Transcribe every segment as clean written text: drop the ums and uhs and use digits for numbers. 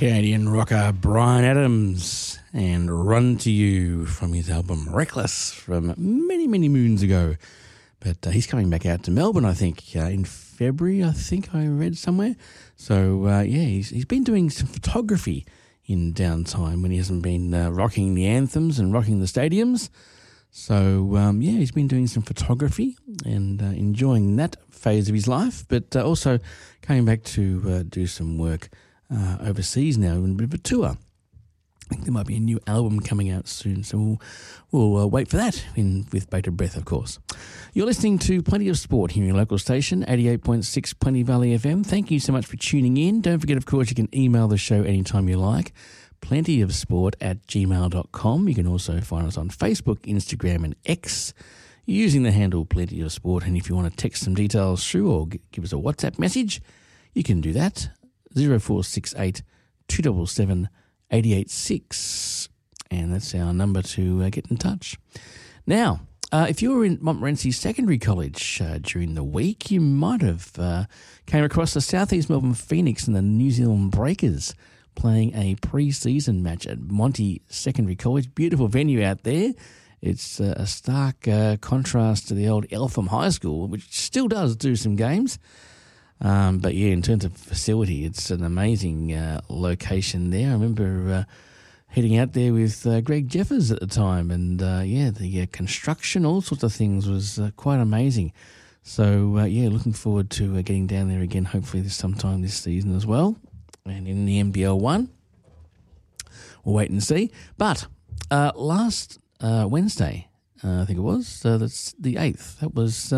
Canadian rocker Bryan Adams and Run to You from his album Reckless from many, many moons ago. But he's coming back out to Melbourne, I think, in February, I think I read somewhere. So, he's been doing some photography in downtime when he hasn't been rocking the anthems and rocking the stadiums. So, he's been doing some photography and enjoying that phase of his life, but also coming back to do some work overseas now in a bit of a tour. I think there might be a new album coming out soon, so we'll wait for that with bated breath, of course. You're listening to Plenty of Sport here in your local station, 88.6 Plenty Valley FM. Thank you so much for tuning in. Don't forget, of course, you can email the show anytime you like, plentyofsport@gmail.com. You can also find us on Facebook, Instagram and X using the handle Plenty of Sport. And if you want to text some details through or give us a WhatsApp message, you can do that, 0468 277 886, and that's our number to get in touch. Now, if you were in Montmorency Secondary College during the week, you might have came across the Southeast Melbourne Phoenix and the New Zealand Breakers playing a pre-season match at Monty Secondary College. Beautiful venue out there. It's a stark contrast to the old Eltham High School, which still does do some games. But yeah, in terms of facility, it's an amazing location there. I remember heading out there with Greg Jeffers at the time, and the construction, all sorts of things was quite amazing. So looking forward to getting down there again, hopefully sometime this season as well, and in the NBL 1. We'll wait and see. But last Wednesday, I think it was, that's the 8th, that was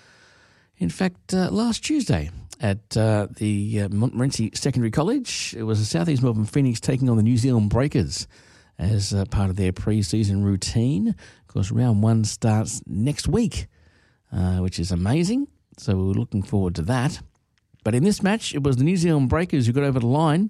in fact last Tuesday, at the Montmorency Secondary College. It was the Southeast Melbourne Phoenix taking on the New Zealand Breakers as part of their pre-season routine. Of course, round 1 starts next week, which is amazing. So we're looking forward to that. But in this match, it was the New Zealand Breakers who got over the line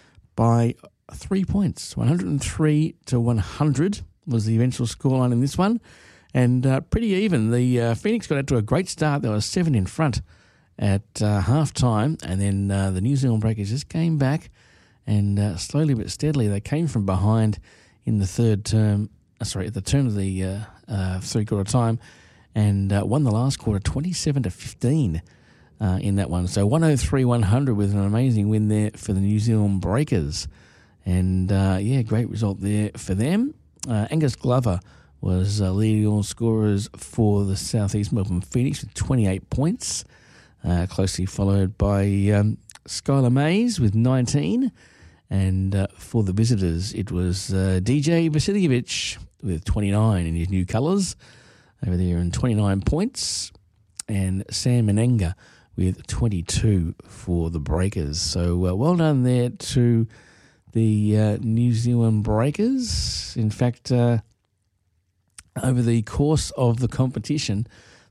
by 3 points. 103 to 100 was the eventual scoreline in this one. And pretty even. The Phoenix got out to a great start. They were 7 in front at half-time, and then the New Zealand Breakers just came back, and slowly but steadily they came from behind in the at the turn of the three-quarter time, and won the last quarter 27 to 15 in that one. So 103-100 with an amazing win there for the New Zealand Breakers, and great result there for them. Angus Glover was leading all scorers for the Southeast Melbourne Phoenix with 28 points. Closely followed by Skylar Mays with 19. And for the visitors, it was DJ Vasiljevic with 29 in his new colours over there, and 29 points. And Sam Menenga with 22 for the Breakers. So well done there to the New Zealand Breakers. In fact, over the course of the competition,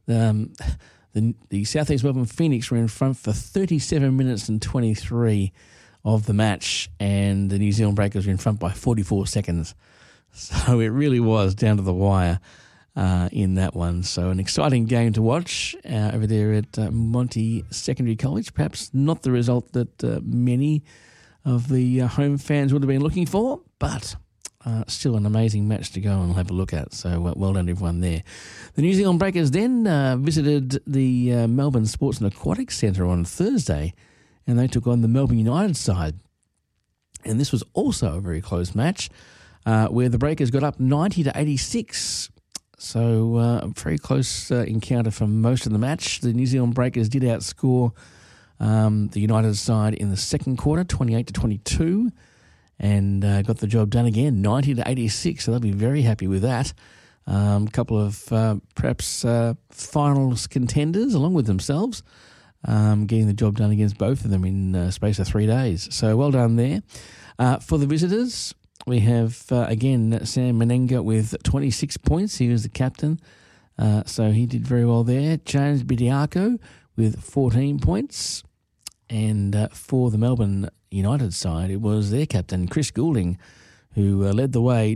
the Southeast Melbourne Phoenix were in front for 37 minutes and 23 of the match, and the New Zealand Breakers were in front by 44 seconds. So it really was down to the wire in that one. So an exciting game to watch over there at Monty Secondary College. Perhaps not the result that many of the home fans would have been looking for, but still an amazing match to go and have a look at. So well done everyone there. The New Zealand Breakers then visited the Melbourne Sports and Aquatics Centre on Thursday, and they took on the Melbourne United side. And this was also a very close match where the Breakers got up 90 to 86. So a very close encounter for most of the match. The New Zealand Breakers did outscore the United side in the second quarter, 28 to 22. And got the job done again, 90 to 86, so they'll be very happy with that. A couple of perhaps finals contenders along with themselves, getting the job done against both of them in a space of 3 days. So well done there. For the visitors, we have, again, Sam Menenga with 26 points. He was the captain, so he did very well there. James Bidiako with 14 points. And for the Melbourne United side, it was their captain, Chris Goulding, who led the way